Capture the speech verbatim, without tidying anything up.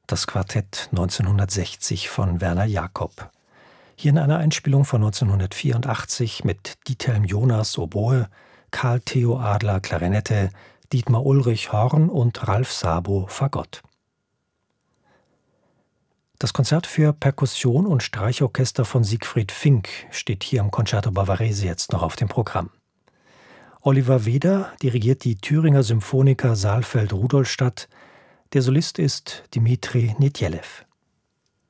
das Quartett neunzehnhundertsechzig von Werner Jakob. Hier in einer Einspielung von neunzehnhundertvierundachtzig mit Diethelm Jonas Oboe, Karl Theo Adler Klarinette, Dietmar Ulrich Horn und Ralf Sabo Fagott. Das Konzert für Perkussion und Streichorchester von Siegfried Fink steht hier im Concerto Bavarese jetzt noch auf dem Programm. Oliver Weder dirigiert die Thüringer Symphoniker Saalfeld-Rudolstadt. Der Solist ist Dmitri Nedjelew.